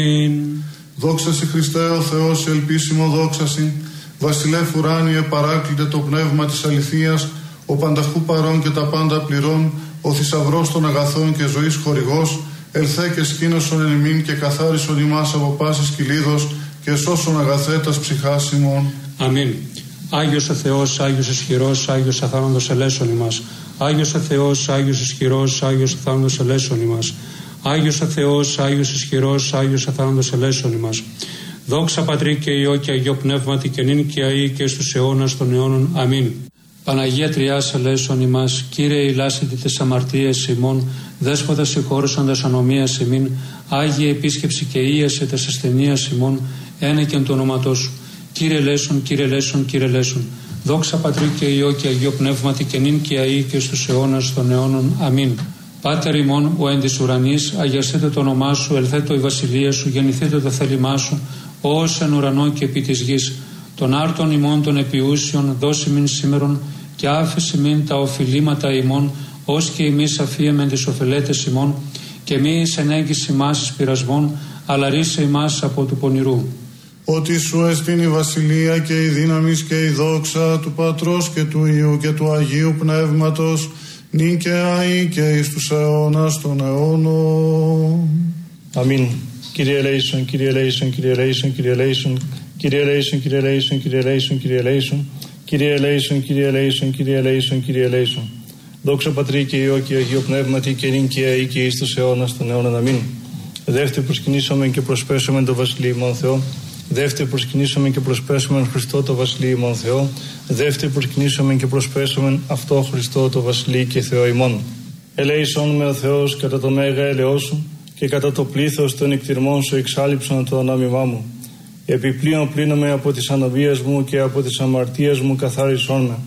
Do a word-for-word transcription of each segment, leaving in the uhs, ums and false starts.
Δόξα σοι Χριστέ ο Θεός, ελπίσιμο δόξα σοι. Βασιλεύ ουράνιε παράκλητε το πνεύμα της αληθείας, ο πανταχού παρών και τα πάντα πληρών, ο θησαυρός των αγαθών και ζωής χορηγός, ελθέ και σκήνωσον εν ημίν και καθάρισον ημάς από πάσης κυλίδος και σώσον αγαθέτας ψυχάς ημών. Αμήν. Άγιος ο Θεός, Άγιος ισχυρός, Άγιος αθάνατος ελέσον ημάς. Άγιος ο Θεός, Άγιος ισχυρός, Άγιος αθάνατος ελέσον ημάς. Άγιος ο Θεός, Άγιος ισχυρός, Άγιος αθάνατος ελέσον ημάς. Δόξα Πατρί και Υιό και Αγίο Πνεύματι και νυν και αεί και στους αιώνας των αιώνων. Αμήν. Παναγία Τριάς ελέσον ημάς, Κύριε ηλάσητη τες αμαρτίες ημών, Δέσποτα συγχώρεσοντας ανομίας ημίν, Άγιε επίσκεψη και ίασε τες ασθενείας ημών, ένεκεν του ονόματός σου. Κύριε ελέσον, Κύριε ελέσον, Κύριε ελέσον. Δόξα Πατρί και Υιό και Αγίο Πνεύματι και νυν και αεί και στους αιώνας των αιώνων. Αμήν. Πάτερ ημών, ο εν της ουρανής, αγιαστείτε το όνομά σου, ελθέτω η βασιλεία σου, γεννηθείτε το θέλημά σου, ως εν ουρανό και επί της γης. Των άρτων ημών των επιούσιων, δώσει μην σήμερον, και άφεση μην τα οφειλήματα ημών, ως και εμείς αφίεμεν τις οφελέτες ημών, και μη εις ενέγγις ημάς εις πειρασμών, αλλά ρίσε ημάς από του πονηρού. Ότι σου εστίν η βασιλεία και η δύναμις και η δόξα του Πατρός και του Υιού και του Αγίου Πνεύματος, νυν και αεί και εις τους αιώνας των αιώνων. Αμήν. Κύριε ελέησον, Κύριε ελέησον, Κύριε ελέησον, Κύριε ελέησον, Κύριε ελέησον, Κύριε ελέησον, Κύριε ελέησον, Κύριε ελέησον, Κύριε ελέησον, Κύριε ελέησον, Κύριε ελέησον, Κύριε ελέησον. Δόξα Πατρί και Υιό και Αγίο Πνεύματι και νυν και αεί και εις τους αιώνας των αιώνων. Αμήν. Δεύτερη προσκυνήσομεν και προσπέσομεν το Βασιλείο ημών Θεό. Δεύτερη προσκυνήσομεν και προσπέσομεν Χριστό το Βασιλείο ημών Θεό. Δεύτερη προσκυνήσομεν και προσπέσομεν αυτό Χριστό το Βασιλείο και Θεό ημών. Ελέησον με ο Θεός κατά το μέγα έλεος σου και κατά το πλήθος των εκτιρμών σου εξάλειψον το ονόμημά μου. Επιπλέον πλύνομαι από τις ανομίες μου και από τις αμαρτίες μου καθάρισόν με.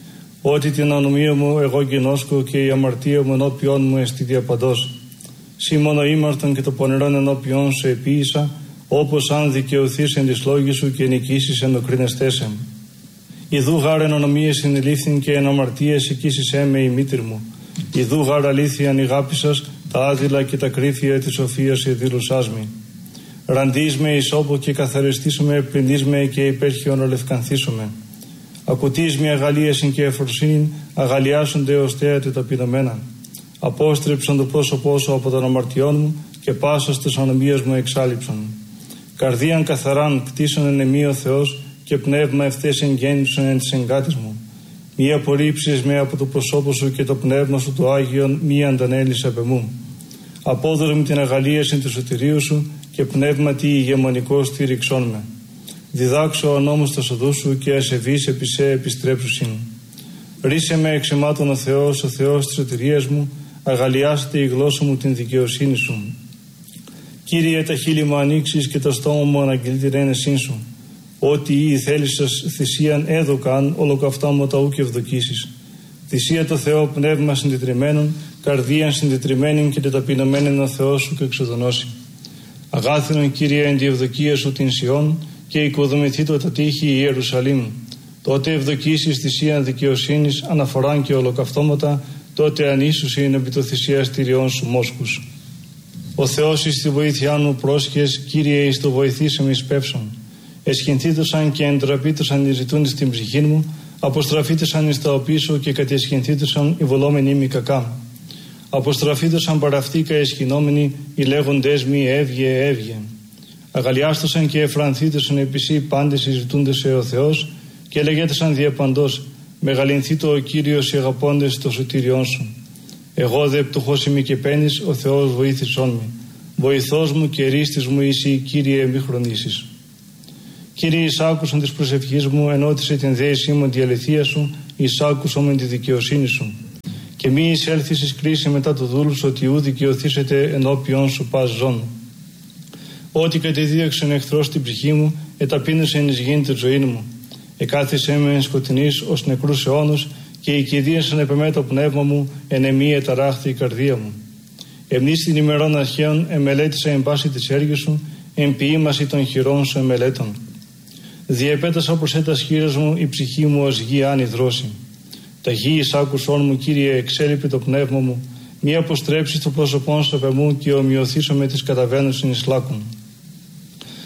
Ότι την ανομία μου εγώ γινώσκω και η αμαρτία μου ενώπιόν μου εστί διαπαντός. Σύ μόνο ήμαρτον και το πονηρόν ενώπιόν σου επίησα, όπως αν δικαιωθείς εν της λόγης σου και νικήσεις εν οκρίνεστέσεν. Ιδού γάρ εν ανομίες συνελήφθην και εν αμαρτίες οικήσισέ με η μήτρη μου. Ιδού γάρ αλήθειαν ηγάπησας τα άδειλα και τα κρύφια της σοφίας εδήλωσάς με. Ραντείς με εις όπο και καθαριστήσουμε, πλυντείς με και υπέρχιον ολευκανθήσουμε. Ακουτείς με αγαλίασιν και εφροσύνην, αγαλιάσονται ως θέατε ταπεινωμένα. Απόστρεψον το πρόσωπό σου από των αμαρτιών μου και πάσας της ανομίας μου εξάλειψον. Καρδίαν καθαράν κτίσον εν εμεί ο Θεός και πνεύμα ευθέσεν γέννησον εν της εγκάτης μου. Μη απορρίψεις με από το προσώπο σου και το πνεύμα σου το Άγιον μη αντανέλεις απ' εμού. Απόδορμη την αγαλίαση του σωτηρίου σου και πνεύμα τι ηγεμονικό στήριξόν με. Διδάξω ο νόμος τα σοδού σου και ασεβείς επί σε επιστρέψουσιν. Ρίσε με εξαιμάτων ο Θεός, ο Θεός της σωτηρίας μου, αγαλιάστε η γλώσσα μου την δικαιοσύνη σου. Κύριε, τα χείλη μου ανοίξεις και το στόμα μου αναγγείλει την ένεσήν σου. Ό,τι ή θέλησες θυσίαν έδωκαν, ολοκαυτά μου τα ου και ευδοκίσεις. Θυσία το Θεό πνεύμα συντετριμένων, καρδίαν συντετριμένην και τεταπεινωμένην ο Θεός σου και εξοδονώσει. Αγάθινον Κύριε εν τη ευδοκία σου την Σιών και οικοδομηθήτω τα τείχη η Ιερουσαλήμ. Τότε ευδοκίσεις θυσίαν δικαιοσύνης, αναφοράν και ολοκαυτώματα, τότε ανίσους είναι επί το θυσιαστηριών σου μόσχους. Ο Θεός εις τη βοήθειά μου πρόσχες, Κύριε εις το βοηθήσεμε εις πεύσον. Εσχυνθήτωσαν και εντραπήτωσαν οι ζητούντες στην ψυχή μου, αποστραφήτωσαν εις τα οπίσω και κατεσχυνθήτωσαν οι βολόμενοι μη κακά. Αποστραφήτωσαν παραυτήκα εσχυνόμενοι οι λέγοντες μη έβγε έβγε. Αγαλιάστωσαν και εφρανθήτωσαν επισή πάντες οι ζητούντες σε ο Θεός και λέγετωσαν διαπαντός, μεγαλυνθήτω ο Κύριος οι αγαπώντες το σωτήριόν σου. Εγώ δε πτωχός είμαι και πένης, ο Θεός βοήθησόν με. Βοηθός μου και ρίστης μου εσύ, Κύριε, μη χρονίσεις. Κύριε, εισάκουσον της προσευχής μου, ενώτισε την δέησή μου τη αληθεία σου, εισάκουσον με τη δικαιοσύνη σου. Και μη εισέλθεις εις κρίση μετά του δούλου σου, ότι ου δικαιωθήσετε ενώπιον σου πας ζών. Ό,τι κατεδίωξε εχθρός στην ψυχή μου, εταπείνωσε εις γήν τη ζωή μου. Εκάθισε με εν σκοτεινής ως νεκρούς αιώνους και οικηδίασαν επεμέ το πνεύμα μου, εν εμή εταράχθη η καρδία μου. Εμνείς την ημερών αρχαίων εμελέτησα εν πάση της έργης σου, εν ποιήμαση των χειρών σου εμελέτων. Διεπέτασα προς έτας χείρας μου, η ψυχή μου ως γη άνη δρόση. Τα γη εις άκουσόν μου, Κύριε, εξέλιπε το πνεύμα μου, μη αποστρέψεις το πρόσωπόν σου απ' εμού και ομοιωθήσω με τις καταβαίνουσιν εις λάκων.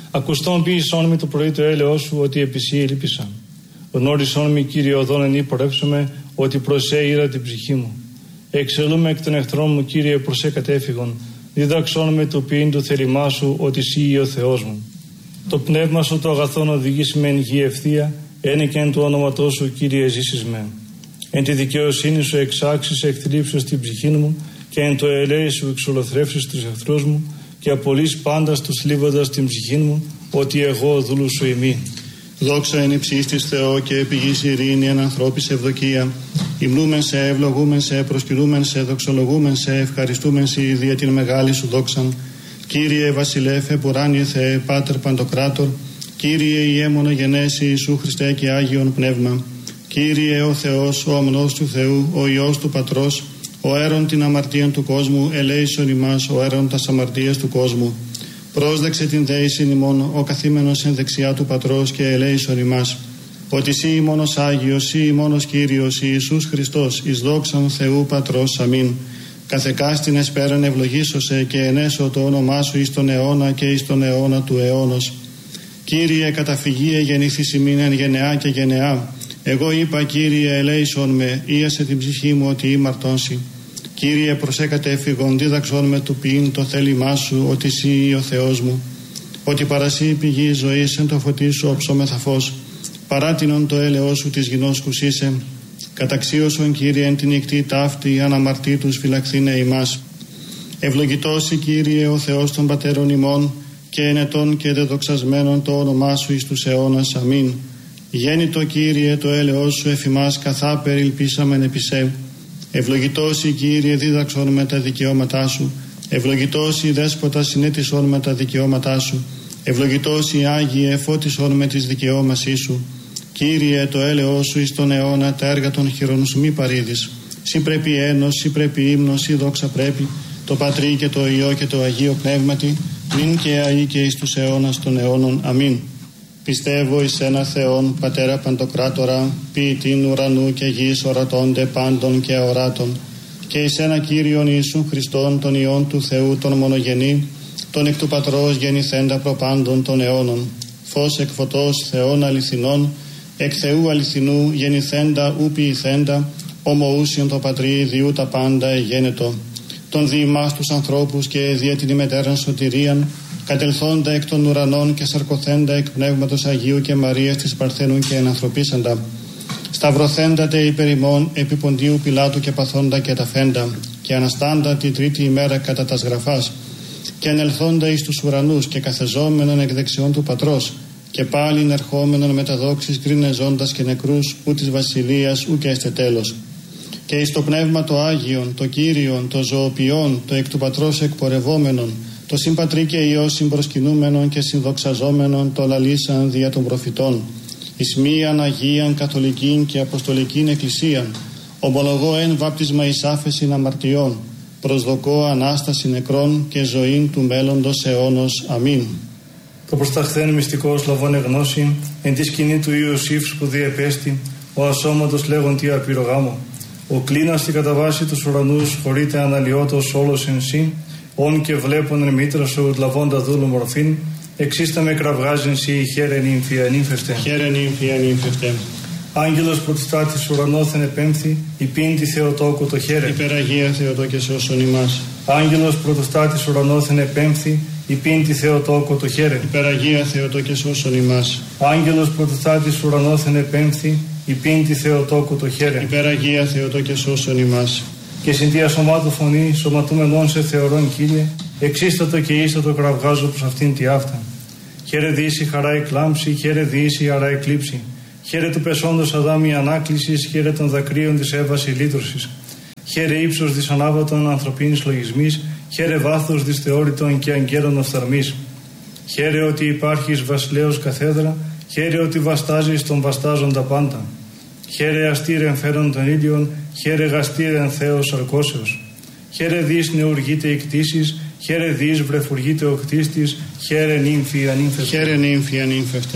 Ακουστών ποιησόν με το πρωί το έλεος σου, ότι επισή ελπίσαν. Γνώρισόν με, Κύριε, οδόν εν πορεύσομαι, ότι προσέ ήρα την ψυχή μου. Εξελούμε εκ των εχθρών μου, Κύριε, προσέ κατέφυγον. Δίδαξόν με το ποιήν του θέλημά σου, ότι εσύ ο Θεός μου. Το πνεύμα σου το αγαθόν οδηγήσει με εν γη ευθεία, ένε και εν του όνοματός σου, Κύριε, ζήσεις με. Εν τη δικαιοσύνη σου εξάξεις εκθλίψεις την ψυχή μου, και εν το ελέη σου εξολοθρεύσεις τους εχθρούς μου, και απολύς πάντα τους θλίβοντας την ψυχή μου, ότι εγώ δούλου σου ημί. Δόξα εν υψίστης Θεό και επιγής ειρήνη εν ανθρώπης ευδοκία. Υμνούμεν σε, ευλογούμεν σε, προσκυνούμεν σε, δοξολογούμεν σε, ευχαριστούμεν σε δια την μεγάλη σου δόξαν. Κύριε Βασιλέφε, πουράνιε Θεέ, Πάτερ Παντοκράτορ, Κύριε Ιέμονα γενέση Ιησού Χριστέ και Άγιον Πνεύμα. Κύριε ο Θεός, ο αμνός του Θεού, ο Υιός του Πατρός, ο αίρον την αμαρτία του κόσμου, ελέησον ημάς, ο αίρον τας αμαρτίας του κόσμου. Πρόσδεξε την δέησιν ημών, ο καθήμενος εν δεξιά του Πατρός, και ελέησον ημάς. Ότι σύ ημώνος Άγιος, σύ ημώνος Κύριος, Ιησούς Χριστός, εις δόξαν Θεού Πατρός, αμήν. Καθεκάστην εσπέραν ευλογήσωσε, και ενέσω το όνομά σου εις τον αιώνα και εις τον αιώνα του αιώνος. Κύριε, καταφυγίε γεννήθης ημίν εν γενεά και γενεά. Εγώ είπα, Κύριε, ελέησον με, ίασε την ψυχή μου ότι ήμαρτonsι. Κύριε, προσέκατε έφυγον, δίδαξον με του ποιήν το θέλημά σου, ότι εσύ ο Θεός μου. Ότι παρασύ πηγή ζωής εν το φωτί σου όψομεθα φως. Παράτινον το έλεος σου της γινώσκους είσαι. Καταξίωσον, Κύριε, εν την νυχτή ταύτη, αναμαρτήτους φυλαχθήνε ημάς. Ευλογητώσει, Κύριε, ο Θεός των πατέρων ημών, και ενετών και δεδοξασμένων το όνομά σου εις τους αιώνας. Αμήν. Γέννητο, Κύριε, το έλεος σου εφημάς, καθά περιλπίσαμεν επισέ. Ευλογητώσει, Κύριε, δίδαξον με τα δικαιώματά σου. Ευλογητώσει, Δέσποτα, συνέτησον με τα δικαιώματά σου. Ευλογητώσει, Άγιε, φώτισον με τις δικαιώμασή σου. Κύριε, το έλεος σου εις τον αιώνα, τα έργα των χειρών σου μη παρήδεις. Σύ πρέπει ένος, σύ πρέπει ύμνος, σύ δόξα πρέπει, το Πατρί και το Υιό και το Αγίο Πνεύματι, νυν και αεί και εις τους αιώνας των αιώνων. Αμήν. Πιστεύω εις ένα Θεόν, Πατέρα Παντοκράτορα, ποιητήν ουρανού και γης, ορατώνται πάντων και αοράτων, και εις ένα Κύριον Ιησούν Χριστόν, τον Υιόν του Θεού, τον μονογενή, τον εκ του Πατρός γεννηθέντα προπάντων των αιώνων, φως εκ φωτός Θεών αληθινών, εκ Θεού αληθινού γεννηθέντα ου ποιηθέντα, ομοούσιον το Πατρί διού τα πάντα εγένετο, τον διημάς τους ανθρώπους και δια την ημετέραν σωτηρίαν, κατελθόντα εκ των ουρανών και σαρκωθέντα εκ Πνεύματος Αγίου και Μαρίας της Παρθένου και ενανθρωπίσαντα, σταυρωθέντατε υπερ ημών επί Ποντίου Πιλάτου και παθόντα και ταφέντα, και αναστάντα την τρίτη ημέρα κατά τας γραφάς, και ανελθόντα εις τους ουρανούς και καθεζόμενον εκ δεξιών του Πατρός, και πάλιν ερχόμενον με τα δόξης κρίνε ζώντας και νεκρούς, ου της βασιλείας ου και έστε τέλος. Και εις το Πνεύμα το Άγιον, το Κύριον, το ζωοποιόν, το εκ του Πατρός εκπορευόμενον, το συμπατρί και Υιό συμπροσκυνούμενον και συνδοξαζόμενον, το λαλήσαν δια των προφητών, εις μίαν Αγίαν Καθολικήν και Αποστολικήν Εκκλησίαν, ομολογώ εν βάπτισμα εις άφεσιν αμαρτιών, προσδοκώ Ανάσταση νεκρών και ζωήν του μέλλοντος αιώνος. Αμήν. Το προσταχθέν μυστικός λαβώνε γνώση, εν τη σκηνή του Ιωσήφ σπουδή επέστη, ο ασώματος λέγον τι απειρογάμο. Ο κλίνας στην καταβάση τους ουρανούς χωρείται αναλυότος όλος εν σύ, όν και βλέπον εν μήτρα σου λαβώντα δούλου μορφήν, εξίστα με κραυγάζεν σύ χαίρεν ύμφη ανήμφευτε. Χαίρεν ύμφη ανήμφευτε. Άγγελος πρωτιστάτης ουρανόθεν επέμφθη, υπήν τη Θεοτόκου το χαίρε. Υπεραγία Θεοτόκε σώσον ημάς. Άγγελος πρωτοστάτης ουρανόθεν επέμφθη, υπήν τη Θεοτόκου το χαίρε. Υπεραγία Θεοτόκε σώσον ημάς. Άγγελος πρωτοστάτης ουρανόθεν επέμφθη, υπήν τη Θεοτόκου το χαίρε. Υπεραγία Θεοτόκε σώσον ημάς. Και συν τη ασωμάτου φωνή, σωματούμενον σε θεωρών, Κύριε, εξίστατο και ίστατο κραυγάζω προς αυτήν τη αυτά. Χαίρε διήσει χαρά εκλάμψη, χαίρε διήσει χαρά εκλείψη. Χαίρε του πεσόντος Αδάμ η ανάκλησης, χαίρε των δακρύων της Εύας η λύτρωσης. Χαίρε ύψος της ανάβατων ανθρωπίνης λογισμής, χαίρε βάθος της θεώρητων και αγγέλων οφθαλμής. Χαίρε ότι υπάρχεις βασιλέως καθέδρα, χαίρε ότι βαστάζεις τον βαστάζοντα πάντα. Χαίρε αστήρεν φέρον των ήλιων, χαίρε γαστήρεν Θεός αρκώσεως. Χαίρε δις νεουργείται η κτήσης, χαίρε δις βρεφουργείται ο κτίστης, χαίρε νύμφη ανήμφευτε. Χαίρε νύμφη ανήμφευτε.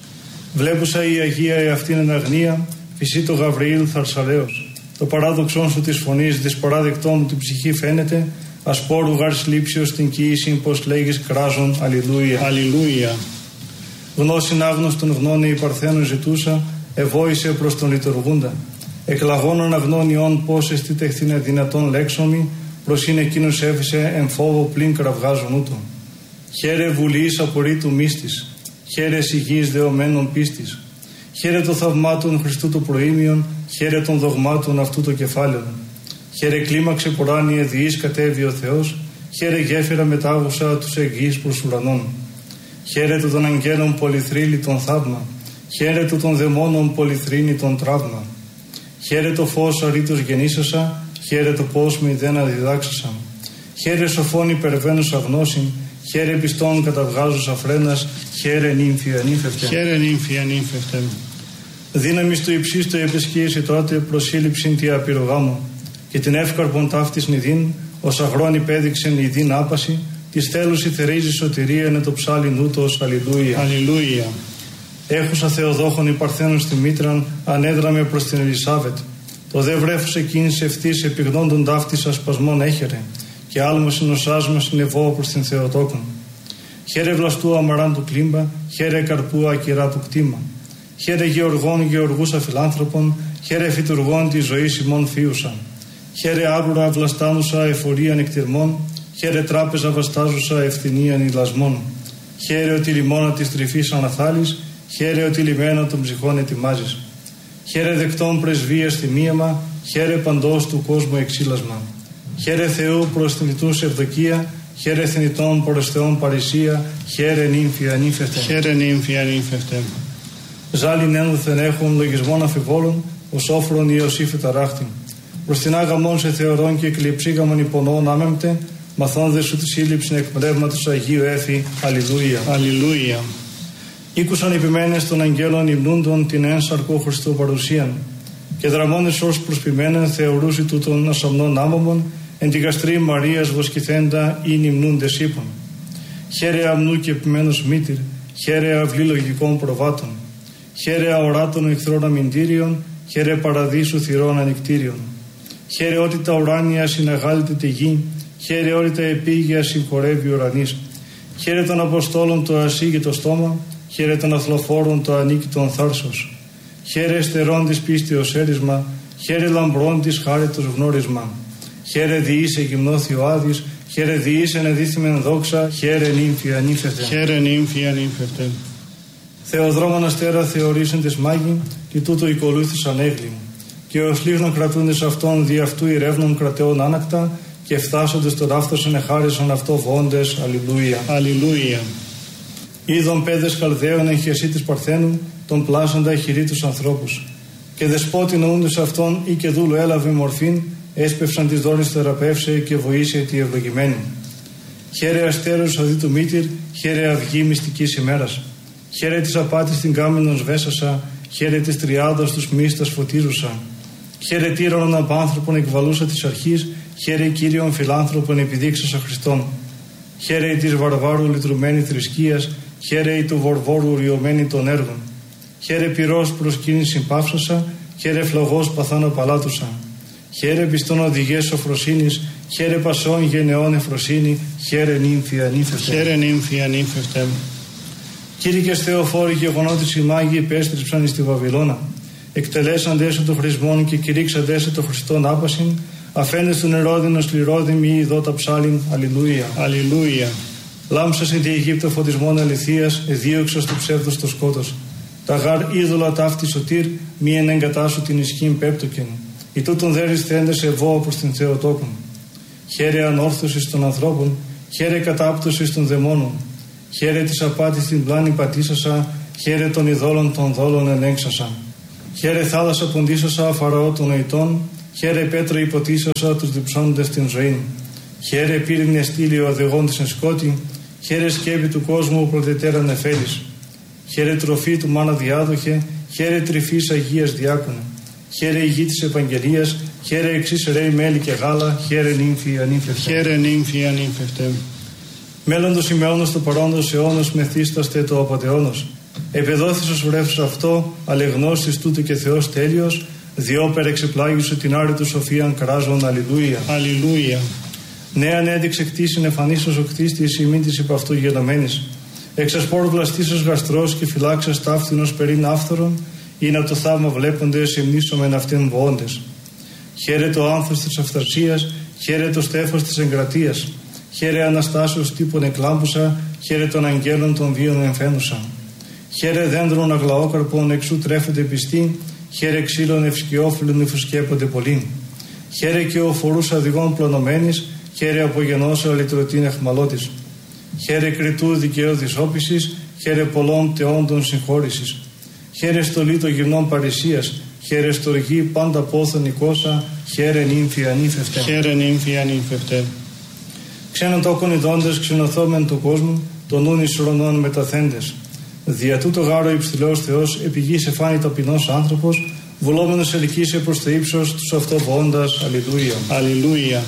Βλέπουσα η Αγία εαυτήν εν αγνία, φυσί το Γαβριήλ θαρσαλέως. Το παράδοξόν σου της φωνής, δυσπαράδεκτό μου την ψυχή φαίνεται, ασπόρου γαρ σλήψιος την κοίηση, πως λέγεις κράζον, αλληλούια. Αλληλούια. Γνώσιν άγνωστον γνώνε η Παρθένου ζητούσα, ευόησε προς τον λειτουργούντα. Εκλαγώνων αγνώνιον πώς εστι τεχθήνε δυνατόν λέξομη, προς είναι εκείνος έφυσε εν φόβο πλην κραυγάζων ούτω. Χαίρε βουλής απορρίτου μίστης, χαίρε υγιής δεωμένων πίστης. Χαίρε το θαυμάτων Χριστού το προήμιον, χαίρε των δογμάτων αυτού το κεφάλαιο. Χαίρε κλίμαξε ποράνιε διής κατέβη ο Θεός, χαίρε γέφυρα μετάγουσα τους εγγύης προς ουρανών. Χαίρε των αγγέλων πολυθρύλη τον θαύμα, χαίρε των δαιμόνων πολυθρύνη τον τραύμα. Χαίρε το φως αρήτως γεννήσασα, χαίρε το πώς με ιδένα διδάξασα. Χαίρε σοφών υπερβαίνουσα γνώσιν, χαίρε πιστών καταβγάζουσα φρένας, χαίρε νύμφη ανήφευτε. Χαίρε νύμφη ανήφευτε. Δύναμις του υψίστου επισκίεση τότε προσήλυψην τη απειρογάμου, και την εύκαρπον ταύτης νηδίν, ως αγρόν υπέδειξεν νηδίν άπαση, της θέλους η θερίζει σωτηρία είναι το ψάλι νούτος, αλληλούια. Αλληλούια. Έχουσα Θεοδόχων η Παρθένων στη μήτραν, ανέδραμε προς την Ελισάβετ. Το δε βρέφος εκείνης ευθύς επιγνώντων ταύτης ασπασμών έχερε, και άλμος νοσάσμα συνεβώ προς την Θεοτόκον. Χαίρε βλαστού αμαράν του κλίμπα, χαίρε καρπού ακυρά του κτήμα. Χαίρε γεωργών γεωργούσα φιλάνθρωπων, χαίρε φυτουργών τη ζωή ημών φίουσα. Χαίρε άβουρα βλαστάνουσα εφορίαν εκτιρμών, χαίρε τράπεζα βαστάζουσα ευθυνίαν ηλασμών. Χαίρε ότι λιμώνα τη τρυφή αναθάλεις, χαίρε ότι λιμένα των ψυχών ετοιμάζεις. Χαίρε δεκτών πρεσβείας θυμίαμα, χαίρε παντός του κόσμου εξήλασμα. Χαίρε Θεού προς θνητούς ευδοκία, χαίρε θνητών προς Θεόν παρησία, χαίρε νύμφη ανήφευτε. Χαίρε νύμφη ανήφευτε. Ζάλιν ένδοθεν έχουν λογισμών αφιβόλων, ως όφρον Ιωσήφη ταράχτη. Προς την άγαμον σε θεωρών και εκλειψήγαμον υπονών άμεμπτε, μαθών δε σου τη σύλληψη εκ πνεύματος Αγίου έφη. Αλληλούια. Αλληλούια. Ήκουσαν επιμένες των αγγέλων υμνούντων την ένσαρκο Χριστού παρουσίαν, και δραμώνες ως προσπημένεν θεωρούσι του των ασαμνών άμωμων, εν τη γαστρή Μαρίας βοσκηθέντα ή υμνούντες ύπων. Χαίρε αμνού και επιμένους μήτηρ, χαίρε αυλή λογικών προβάτων. Χαίρε αοράτων εχθρών αμυντήριων, χαίρε παραδείσου θυρών ανοιχτήριων. Χαίρε ότι τα ουράνια συναγάλεται τη γη, χαίρε ότι τα επίγεια συγχωρεύει ουρανής. Χαίρε των Αποστόλων το ασύγητο στόμα, χαίρε των αθλοφόρων το ανίκητον θάρσος. Χαίρε εστερών της πίστεως έρισμα, χαίρε λαμπρών της χάριτος γνώρισμα. Χαίρε διήσε γυμνώθη ο Άδης, χαίρε διήσε ενεδίθημεν δόξα, χαίρε νύμφη ανήφευτε. Χαίρε νύμφη ανήφευτε. Θεοδρόμων αστέρα θεωρήσεν της μάγη, και τούτο οικολούθησαν έγκλη. Και ως λίγνων κρατούντες αυτών δι' αυτού ηρεύνων κρατεών άνακτα, και φτάσοντες τον άφθοσεν εχάρισαν αυτό βόντες. Αλληλούια. Αλληλούια. Είδων πέδες Καλδαίων εν χεσί της Παρθένου, τον πλάσαντα χειρί τους ανθρώπους. Και δεσπότη νοούντες αυτών ή και δούλου έλαβε μορφήν, έσπευσαν τις δόλες θεραπεύσε και βοήσε τη ευλογημένη. Χαίρε αστέρους αδί του μήτηρ, χαίρε αυγή μυστικής ημέρας. Χαίρε της απάτης την κάμενον σβέσασα, χαίρε της τριάδας τους μίστας φωτίζουσα. Χαίρε τύρων απάνθρωπων εκβαλούσα της αρχής, χαίρε Κύριον φιλάνθρωπον επιδείξασα Χριστόν. Χαίρε της βαρβάρου λυτρουμένη θρησκείας, χαίρε του βορβόρου ριωμένη των έργων. Χαίρε πυρός προσκύνη συμπαύσασα, χαίρε φλογός παθάνω παλάτουσα. Χαίρε πιστών οδηγές σοφροσύνης, χαίρε πασών γενεών εφροσύνη, χαίρε νύμφη ανήφευτε. Χαίρε νύμφη ανήφευτε. Κήρυκες Θεοφόροι γεγονότης οι μάγοι υπέστριψαν εις τη Βαβυλώνα. Εκτελέσαντες των χρησμών και κηρύξαντες των Χριστών άπασιν, αφέντες του νερόδινος λιρόδημοι ειδώτα ψάλιν. Αλληλούια. Αλληλούια. Λάμψασε τη Αιγύπτο φωτισμόν αληθείας, εδίωξας του ψεύδος το σκότος. Τα γάρ είδωλα ταύτη σωτήρ, μη εν εγκατάσου την ισχύν πέπτοκεν. Η τούτον δέρεις θέντες ευώ προς την Θεοτόκον. Χαίρε ανόρθωσης των ανθρώπων, χαίρε κατάπτωσης των δαιμόνων. Χαίρε της απάτης την πλάνη πατήσασα, χαίρε των ειδόλων των δόλων ενέξασα. Χαίρε θάλασσα ποντίσασα φαραώ των νοητών, χαίρε πέτρο υποτίσασα τους διψώντες την ζωή. Χαίρε πύρινε στήλη ο αδεγών της εν σκότη, χαίρε σκέπη του κόσμου προτετέραν εφέλης. Χαίρε τροφή του μάνα διάδοχε, χαίρε τρυφής Αγίας διάκονε. Χαίρε η γη της επαγγελίας, χαίρε εξής ρέι μέλι και γάλα, χαίρε νύμφη ανήφευτε. Χαίρε νύμφη ανήφευτε. Μέλλοντος ημεώνος του παρόντος αιώνος μεθύσταστε το απατεώνος. Επεδόθησος βρέφους αυτό, αλεγνώστης τούτου και Θεός τέλειος, διόπερ εξεπλάγησου την άρη του σοφίαν κράζον. Αλληλούια. Αλληλούια. Νέαν έδειξε κτήσιν εφανίσος ο κτίστης ημίν της υπ' αυτού γενομένης. Εξασπόρου βλαστήσεως γαστρός και φυλάξας ταύτινος περίν άφθορον, είναι από το θαύμα βλέποντες εμνήσομεν αυτήν βοώντες. Χαίρε το άνθος της αυθαρσίας, χαίρε το στέφος της εγκρατείας, χαίρε Αναστάσεως τύπων εκλάμπουσα, χαίρε των αγγέλων των βίων εμφαίνουσα. Χαίρε δέντρων αγλαόκαρπων εξού τρέφεται πιστή, χαίρε ξύλων ευσκιόφυλλων υφουσκέπονται πολύ. Χαίρε και ο φορούς αδυγών πλωνομένης, χαίρε απογενώσεω λυτρωτήν εχμαλώτης. Χαίρε κριτού δικαίου της όπισης, χαίρε πολλών τεόντων συγχώρησης. Χαίρε στολή των γυμνών παρησίας, χαίρε στοργή πάντα πόθον οικόσα, χαίρε νύμφη ανήφευτε. Χαίρε νύμφη ανήφευτε. Ξένον τόκον ειδώντες ξενωθόμεν του κόσμου, των νουν εις ουρανών μεταθέντες. Δια τούτο γάρο υψηλός Θεός, επί γης εφάνη ταπεινός άνθρωπος, βουλόμενος ελκύσε προς το ύψος τους αυτοβόντας. Αλληλούια. Αλληλούια.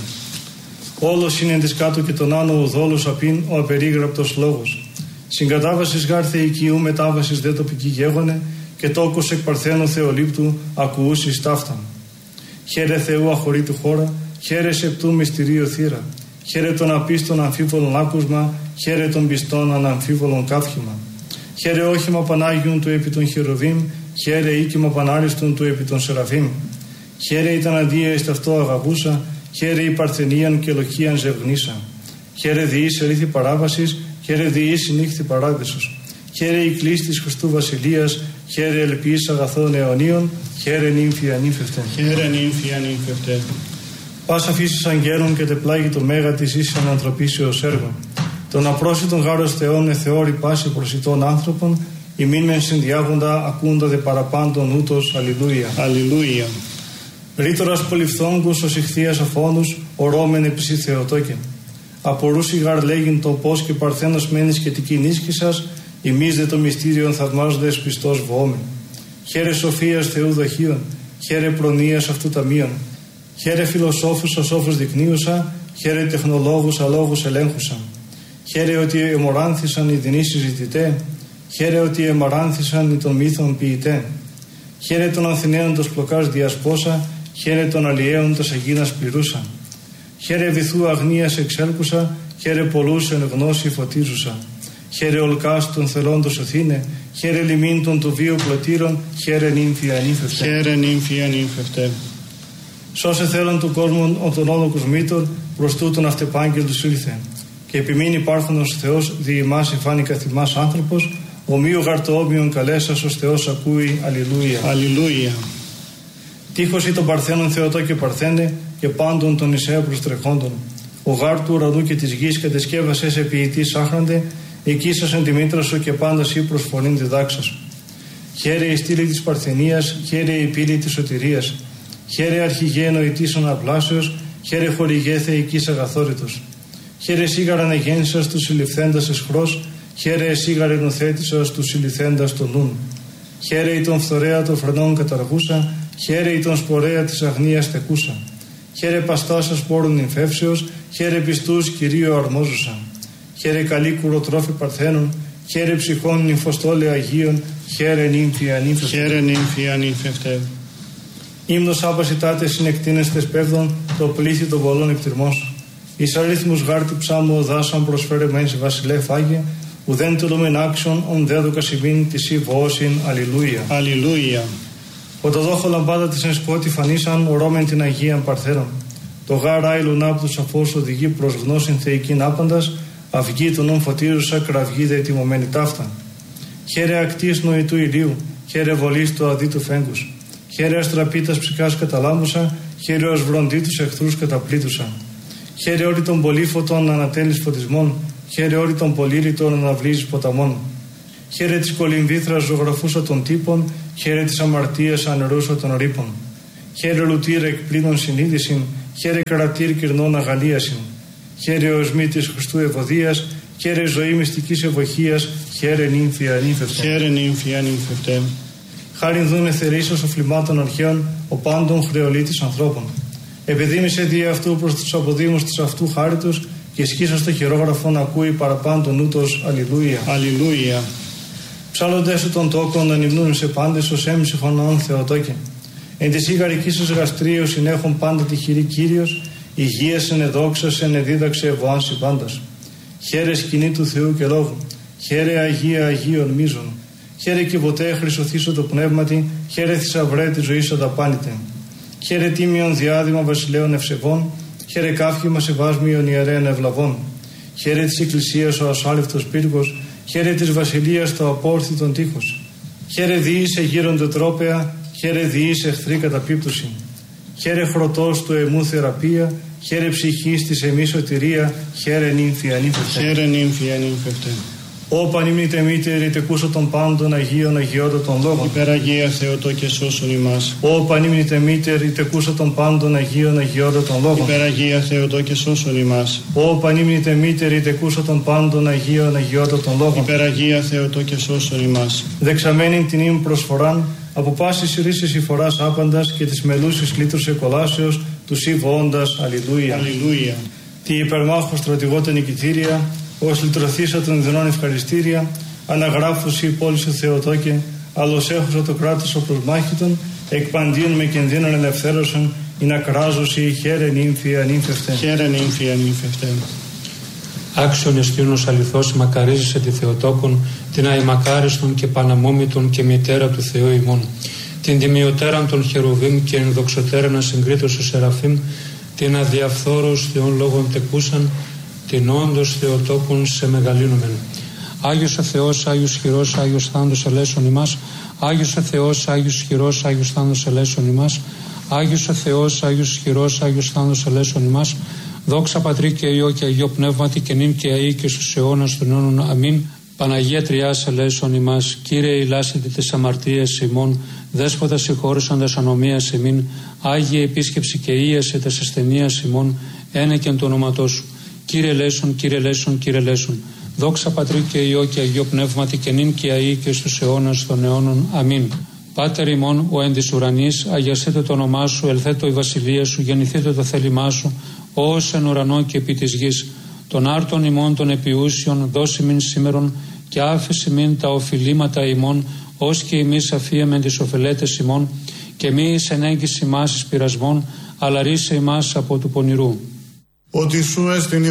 Όλος είναι της κάτω και τον άνω ουδόλους απειν ο απερίγραπτος λόγος. Συγκατάβασης γάρ θεϊκίου, μετάβασης δε τοπική γέγονε, και τόκος εκ παρθένου Θεολήπτου ακουούσεις ταύταν. Χαίρε Θεού αχωρήτου χώρα, χαίρε σεπτού μυστηρίου θύρα. Χαίρε των απίστων αμφίβολων άκουσμα, χαίρε των πιστών αναμφίβολων καύχημα. Χαίρε όχημα Πανάγιον του επί των χερουβίμ, χαίρε οίκημα Πανάριστον του επί των Σεραφείμ. Χαίρε ήταν αντία εις ταυτό αγαπούσα, χαίρε η παρθενίαν και λοχίαν ζευγνήσα. Χαίρε διής ερήθη παράβασης, χαίρε διής συνύχθη παράδεισος. Χαίρε η κλίση της Χριστού Βασιλείας, χαίρε ελπίς αγαθών αιωνίων, χαίρε νύμφη ανήφευτε. Χαίρε νύμφη ανήφευτε. Πάσα φύσης αγγέλων και τεπλάγει το μέγα της ίσης ανανθρωπίσεως έργων. Τον απρόσιτον γάρος Θεών εθεώρη πάση προσιτών άνθρωπων, ημίν μεν συνδιάγοντα ακούντα δε παραπάντων ούτως. Αλληλούια. Αλληλούια. Ρήτορας πολυφθόγκους ως ηχθείας αφώνους, ορώμεν επισή Θεοτόκεν. Απορούσι γαρ λέγειν το πώς και παρθένος μένεις και τική νίσκησας, ημείς δε το μυστήριον θαυμάζοντες πιστός βοόμεν. Χαίρε σοφίας Θεού δοχείων, χαίρε προνοίας αυτού ταμείων. Χαίρε φιλοσόφους ο σόφους δεικνύουσα, χαίρε τεχνολόγους αλόγους ελέγχουσα. Χαίρε ότι εμοράνθησαν οι δεινοί συζητητέ, χαίρε ότι εμαράνθησαν οι των μύθων ποιητέ. Χαίρε των Αθηναίων τος πλοκάς διασπόσα, χαίρε των Αλλιέων τας Αιγίνας πληρούσα. Χαίρε βυθού αγνίας εξέλκουσα, χαίρε πολλούς εν γνώση φωτίζουσα. Χαίρε ολκάς των θελόντος οθήνε, χαίρε λιμήν των του βίου πλωτήρων, χαίρε νύμφη ανήφευτε. Χαίρε νύμφη ανήφευτε. Σώσε θέλον του κόσμου ο τον όλοκος μήτων, προς τούτον αυτεπάγγελτος ήλθε. Και επιμείνει υπάρχονος Θεός δι' ημάς εφάνει καθ' ημάς άνθρωπος, ομοίου γαρτοόμοιον καλέσας ως Θεός ακούει. Αλληλούια. Αλληλούια. Τείχος ή των Παρθένων Θεοτό και Παρθένε και πάντων των Ισαίου προστρεχόντων. Ο γάρ του ουρανού και της γης κατεσκεύασες ποιητής άχραντε, εκείσασεν τη μήτρα σου και πάντα σύ προσφωνήν διδάξας. Χαίρε η στήλη της Παρθενίας, χαίρε η πύλη της σωτηρίας. Χαίρε αρχηγέ νοητής αναπλάσεως, χαίρε χορηγέ θεϊκής αγαθόρητος. Χαίρε σίγαρα ανεγέννησας του συλληφθέντας εσχρός, χαίρε σίγαρα ενοθέτησας του συλληφθέντας των νουν. Χαίρε η τον φθορέα των φρενών καταργούσα, χαίρε η τον σπορέα της αγνίας τεκούσα. Χαίρε παστάσας πόρων νυμφεύσεως, χαίρε πιστούς Κυρίου αρμόζουσα. Χαίρε καλή κουροτρόφη Παρθένων, χαίρε ψυχών νυμφοστόλε Αγίων, χαίρε νύμφη ανήφευτε. Χαίρε νύμφη ανήφευτε. Ύμνος άπασιτάτε συνεκτίνεστες πέφτων, το πλήθη των πολλών εκτιρμών σου. Εις αρίθμους γάρτη ψάμου οδάσαν προσφέρε μεν σε βασιλέ φάγε, ουδέν τουλούμεν άξιον ον δέδοκα σημείν τη σύ βοώσιν. Αλληλούια. Αλληλούια. Ο το δόχο λαμπάδα της εν σκότη φανίσαν ορόμεν την Αγίαν Παρθένων. Το γάρ άιλον άπτου σαφώς οδηγεί προς γνώσιν θεϊκήν άπαντας, αυγή των ον φωτίζουσα κραυγή δε ετοιμωμένη ταύτα. Χαίρε ακτής νοητού ηλίου, χαίρε βολής του αδίτου φέγγους. Χαίρε αστραπίτας ψυχάς καταλάμουσα, χαίρε ως βροντίτους εχθρούς καταπλήτουσα. Χαίρε όρι των πολύφωτων ανατέλεις φωτισμών, χαίρε όρι των πολύρητων αναβλύζεις ποταμών. Χαίρε της κολυμβήθρας ζωγραφούσα των τύπων, χαίρε της αμαρτίας ανερούσα των ρήπων. Χαίρε λουτήρ εκπλήνων συνείδησιν, χαίρε κρατήρ κυρνών αγαλίασιν. Χαίρε οσμή της Χριστού ευωδίας, χαίρε ζωή μυστικής ευωχίας, χαίρε νύμφη ανήφευτε. Χαίρε νύμφη ανήφευτε. Χάριν δούνε θερήσεως οφλημάτων αρχαίων, ο πάντων χρεολίτης ανθρώπων. Επιδήμησε δι' αυτού προς τους αποδήμους της αυτού χάριτος και σκίσα στο χειρόγραφο να ακούει παραπάντων ούτως. Αλληλούια. Αλληλούια. Ψάλλοντες σου των τόκων να νυμνούν σε πάντες ως έμψυχον όν Θεοτόκεν. Εν της ήγαρικής σας γαστρίου συνέχον πάντα τη χειρή Κύριος, υγείας εν εδόξας εν εδίδαξε ευωάνση πάντας. Χαίρε σκηνή του Θεού και λόγου. Χαίρε Αγία Αγίων μίζων. Χαίρε κυβωτέ χρυσοθύσω το πνεύματι. Χαίρε θησαυρέ τη ζωή αδαπάνητε. Χαίρε τίμιον διάδημα βασιλέων ευσεβών. Χαίρε κάφημα σεβάσμιον ιερέων ευλαβών. Χαίρε της Εκκλησίας ο ασάλευτος πύργος. Χαίρε της βασιλείας το απόρθητον τείχος. Χαίρε διήσε γύρονται τρόπεα. Χαίρε διήσε εχθρή καταπίπτωση. Χαίρε χρωτός του εμού θεραπεία. Χαίρε ψυχής της εμείς σωτηρία. Χαίρε νύμφη ανήφευτε. Χαίρε νύμφη ανήφευτε. Ω πανήμνητε μήτερη τεκούσω των πάντων Αγίων Αγιώτατων λόγων. Υπεραγία Θεοτό και σώσον ημάς. Ω πανήμνητε μήτερη τεκούσω των πάντων Αγίων Αγιώτατων λόγων. Υπεραγία Θεοτό και σώσον ημάς. Ω πανήμνητε μήτερη τεκούσω των πάντων Αγίων Αγιώτατων λόγων. Υπεραγία Θεοτό και σώσον ημάς. Δεξαμένην την ύμ προσφοράν από πάσης ρίσης υφοράς άπαντας και της μελούσης λύτρους εκολάσεως του σύβοντας. Αλληλούια. Αλληλούια. Τη υπερμάχο στρατηγότα νικητήρια, ως λυτρωθήσα των δινών ευχαριστήρια, αναγράφουσι η πόλη σου Θεοτόκε, άλλος έχωσα το κράτος ο προσμάχητον, εκπαντίον με κινδύνων ελευθέρωσαν, ή να κράζωσι χαίρε νύμφη ανήφευτε. Χαίρε νύμφη ανήφευτε. Άξιον εστίονος αληθώς μακαρίζεσαι τη Θεοτόκον, την αημακάριστον και παναμόμητον και μητέρα του Θεού ημών, την τιμιωτέραν των χερουβίμ και ενδοξωτέραν ασυγκρίτως ο Σεραφείμ, την αδιαφθόρους Θεών λόγων τεκούσαν, την όντως Θεοτόκον σε μεγαλύνομεν. Άγιος ο Θεός, Άγιος χειρός, Άγιος θάνατος ελέσον ημάς. Άγιος ο Θεός, Άγιος χειρός, Άγιος θάνατος ελέσον ημάς. Άγιος ο Θεός, Άγιος χειρός, Άγιος θάνατος ελέσον ημάς. Δόξα Πατρί και Υιό και Αγίο Πνεύματι και νυν και αεί και στους αιώνας των αιώνων. Αμήν. Παναγία Τριάς ελέσον ημάς. Κύριε ηλάσετε τις αμαρτίες ημών. Δέσποτα συγχώρησαντας ανομίας ημίν. Άγιε επίσκεψη και ίασε τας ασθενείας ημών. Ένεκεν το όνοματό σου. Κύριε Λέσον, Κύριε Λέσον, Κύριε Λέσον. Δόξα Πατρί και Υιό και Αγίο Πνεύματι και νυν και αεί και στους αιώνας των αιώνων. Αμήν. Πάτερ ημών, ο εν της ουρανής, αγιασθήτω το όνομά σου, ελθέτω η βασιλεία σου, γεννηθήτω το θέλημά σου, ως εν ουρανό και επί της γης. Των άρτων ημών των επιούσιων, δώσει μην σήμερον, και άφηση μην τα οφειλήματα ημών, ως και εμείς αφίεμεν τις οφελέτες ημών, και μη εις ενέγγιση ημάς εις πειρασμών, αλλά ρίσε ημάς από του πονηρού. Ότι σου εστιν